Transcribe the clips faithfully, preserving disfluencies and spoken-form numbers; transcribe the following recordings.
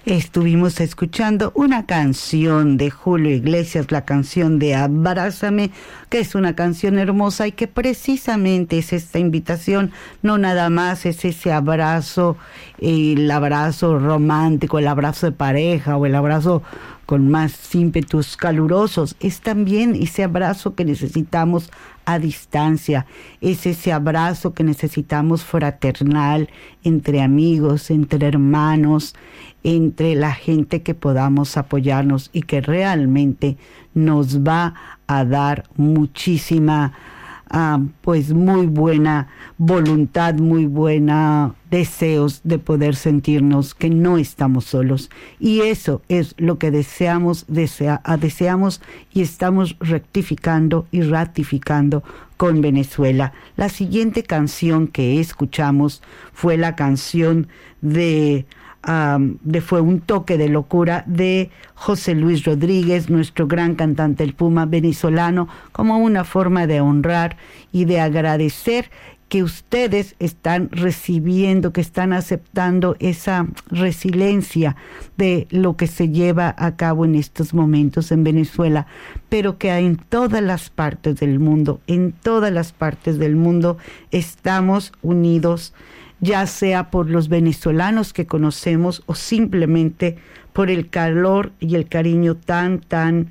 Estuvimos escuchando una canción de Julio Iglesias, la canción de Abrázame, que es una canción hermosa y que precisamente es esta invitación, no nada más es ese abrazo, el abrazo romántico, el abrazo de pareja o el abrazo con más ímpetus calurosos, es también ese abrazo que necesitamos a distancia, es ese abrazo que necesitamos fraternal, entre amigos, entre hermanos, entre la gente que podamos apoyarnos y que realmente nos va a dar muchísima, uh, pues muy buena voluntad, muy buena deseos de poder sentirnos que no estamos solos. Y eso es lo que deseamos, desea, deseamos y estamos rectificando y ratificando con Venezuela. La siguiente canción que escuchamos fue la canción de... Um, de Fue un toque de locura de José Luis Rodríguez, nuestro gran cantante el Puma venezolano, como una forma de honrar y de agradecer que ustedes están recibiendo, que están aceptando esa resiliencia de lo que se lleva a cabo en estos momentos en Venezuela, pero que en todas las partes del mundo, en todas las partes del mundo estamos unidos, ya sea por los venezolanos que conocemos o simplemente por el calor y el cariño tan, tan,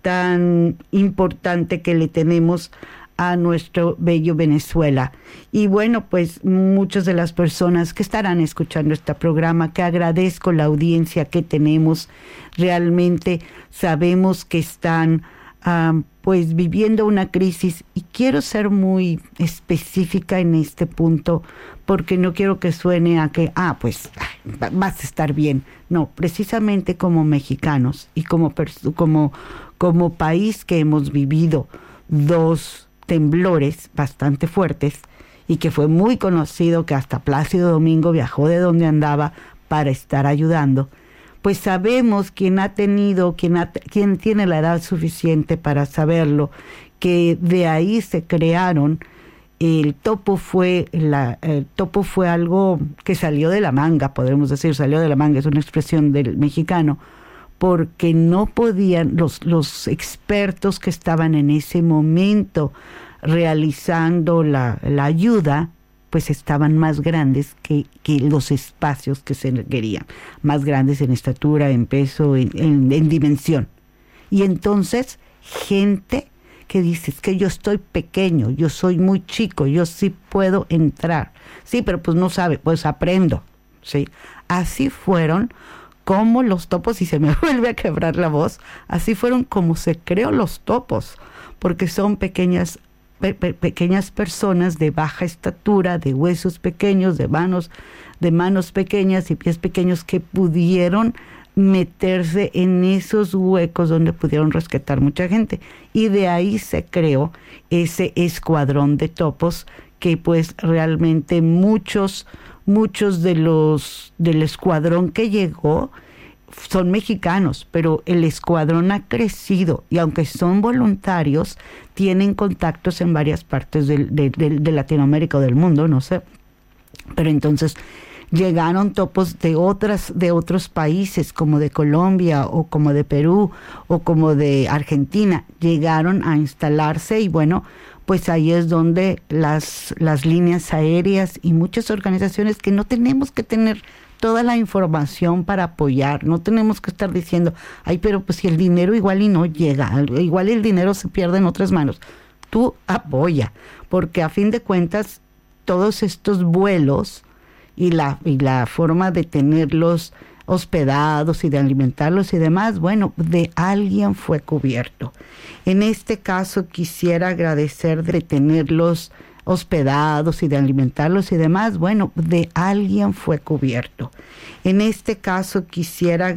tan importante que le tenemos a nuestro bello Venezuela. Y bueno, pues muchas de las personas que estarán escuchando este programa, que agradezco la audiencia que tenemos, realmente sabemos que están Um, pues viviendo una crisis, y quiero ser muy específica en este punto porque no quiero que suene a que, ah, pues vas a estar bien. No, precisamente como mexicanos y como, como, como país que hemos vivido dos temblores bastante fuertes y que fue muy conocido que hasta Plácido Domingo viajó de donde andaba para estar ayudando, pues sabemos quién ha tenido, quién, ha, quién tiene la edad suficiente para saberlo, que de ahí se crearon, el topo fue, la, el topo fue algo que salió de la manga, podemos decir, salió de la manga, es una expresión del mexicano, porque no podían, los, los expertos que estaban en ese momento realizando la, la ayuda, pues estaban más grandes que, que los espacios que se querían, más grandes en estatura, en peso, en, en, en dimensión. Y entonces, gente que dice, es que yo estoy pequeño, yo soy muy chico, yo sí puedo entrar. Sí, pero pues no sabe, pues aprendo, ¿sí? Así fueron como los topos, y se me vuelve a quebrar la voz, así fueron como se creó los topos, porque son pequeñas Pe- pe- pequeñas personas de baja estatura, de huesos pequeños, de manos, de manos pequeñas y pies pequeños que pudieron meterse en esos huecos donde pudieron rescatar mucha gente. Y de ahí se creó ese escuadrón de topos que pues realmente muchos, muchos de los del escuadrón que llegó son mexicanos, pero el escuadrón ha crecido y aunque son voluntarios, tienen contactos en varias partes de, de, de, de Latinoamérica o del mundo, no sé. Pero entonces llegaron topos de otras, de otros países, como de Colombia o como de Perú o como de Argentina, llegaron a instalarse y bueno, pues ahí es donde las, las líneas aéreas y muchas organizaciones que no tenemos que tener toda la información para apoyar, no tenemos que estar diciendo, ay, pero pues si el dinero igual y no llega, igual el dinero se pierde en otras manos. Tú apoya, porque a fin de cuentas todos estos vuelos y la, y la forma de tenerlos hospedados y de alimentarlos y demás, bueno, de alguien fue cubierto. En este caso quisiera agradecer de tenerlos hospedados y de alimentarlos y demás, bueno, de alguien fue cubierto. En este caso quisiera